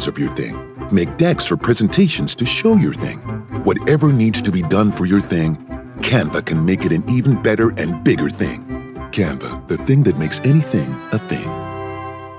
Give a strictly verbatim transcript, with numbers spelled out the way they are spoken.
photos of your thing. Make decks for presentations to show your thing. Whatever needs to be done for your thing, Canva can make it an even better and bigger thing. Canva, the thing that makes anything a thing.